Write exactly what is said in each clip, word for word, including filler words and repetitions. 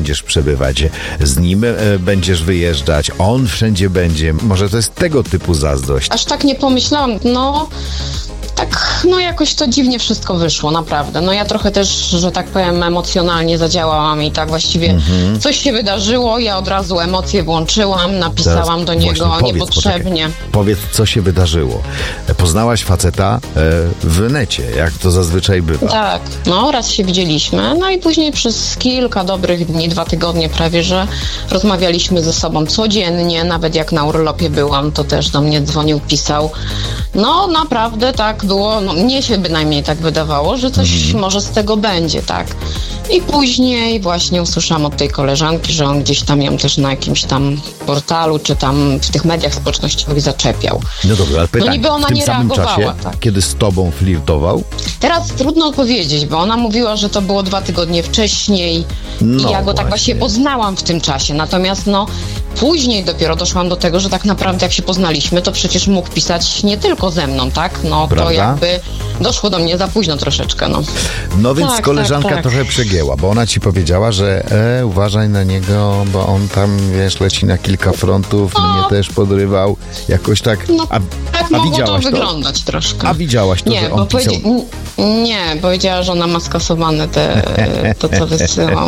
będziesz przebywać, z nim e, będziesz wyjeżdżać, on wszędzie będzie. Może to jest tego typu zazdrość. Aż tak nie pomyślałam, no... Tak, no jakoś to dziwnie wszystko wyszło, naprawdę. No ja trochę też, że tak powiem, emocjonalnie zadziałałam i tak właściwie mhm. coś się wydarzyło, ja od razu emocje włączyłam, napisałam Teraz do niego właśnie, powiedz, niepotrzebnie. Poczekaj. Powiedz, co się wydarzyło. Poznałaś faceta e, w necie, jak to zazwyczaj bywa. Tak, no raz się widzieliśmy, no i później przez kilka dobrych dni, dwa tygodnie prawie, że rozmawialiśmy ze sobą codziennie, nawet jak na urlopie byłam, to też do mnie dzwonił, pisał. No naprawdę tak było, no, mnie się bynajmniej tak wydawało, że coś mhm. może z tego będzie, tak. I później właśnie usłyszałam od tej koleżanki, że on gdzieś tam ją też na jakimś tam portalu, czy tam w tych mediach społecznościowych zaczepiał. No dobra, ale pytanie, no niby ona w tym nie samym reagowała, czasie, tak. kiedy z tobą flirtował? Teraz trudno powiedzieć, bo ona mówiła, że to było dwa tygodnie wcześniej no i ja go właśnie. tak właśnie poznałam w tym czasie, natomiast no później dopiero doszłam do tego, że tak naprawdę jak się poznaliśmy, to przecież mógł pisać nie tylko ze mną, tak? No Prawda? To jakby doszło do mnie za późno troszeczkę, no. No więc tak, koleżanka tak, tak. trochę przegięła, bo ona ci powiedziała, że e, uważaj na niego, bo on tam, wiesz, leci na kilka frontów, no. mnie też podrywał, jakoś tak. No, a, tak a mogło widziałaś to to? wyglądać troszkę. A widziałaś to, nie, że bo on pisał... powiedzia- Nie, powiedziała, że ona ma skasowane te, to, co wysyłał.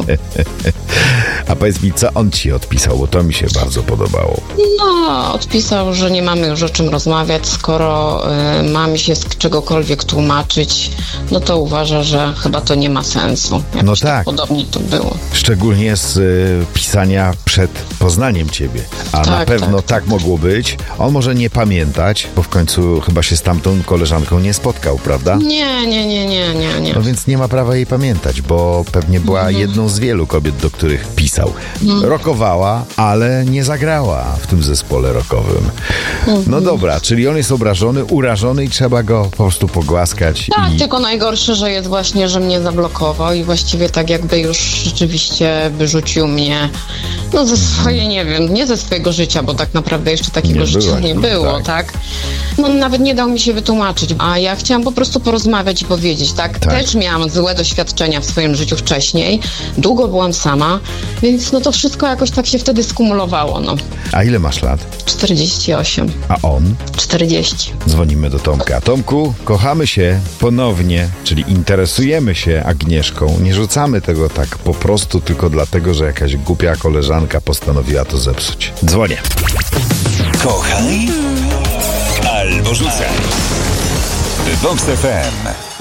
A powiedz mi, co on ci odpisał, bo to mi się bardzo podobało. No, odpisał, że nie mamy już o czym rozmawiać, skoro y, mamy się z czegokolwiek tłumaczyć, no to uważa, że chyba to nie ma sensu. Jakoś No tak. tak podobnie to było. Szczególnie z y, pisania przed poznaniem ciebie. A Tak, na pewno tak, tak mogło być. On może nie pamiętać, bo w końcu chyba się z tamtą koleżanką nie spotkał, prawda? Nie, nie, nie, nie, nie, nie. No więc nie ma prawa jej pamiętać, bo pewnie była Mhm. jedną z wielu kobiet, do których pisał. Mhm. Rokowała, ale nie zagrała w tym zespole rockowym. Mhm. No dobra, czyli on jest obrażony, urażony i trzeba go po prostu pogłaskać. Tak, i... tylko najgorsze, że jest właśnie, że mnie zablokował i właściwie tak jakby już rzeczywiście wyrzucił mnie no ze swojej, nie wiem, nie ze swojego życia, bo tak naprawdę jeszcze takiego Nie życia byłaś, nie no było, tak. tak. No nawet nie dał mi się wytłumaczyć, a ja chciałam po prostu porozmawiać i powiedzieć, tak, Tak. też miałam złe doświadczenia w swoim życiu wcześniej, długo byłam sama, więc no to wszystko jakoś tak się wtedy skumulowało, no. A ile masz lat? czterdzieści osiem. A on? czterdzieści. Dzwonimy do Tomka. Tomku, kochamy się ponownie, czyli interesujemy się Agnieszką. Nie rzucamy tego tak po prostu tylko dlatego, że jakaś głupia koleżanka postanowiła to zepsuć. Dzwonię. Kochaj albo rzucaj. Vox F M.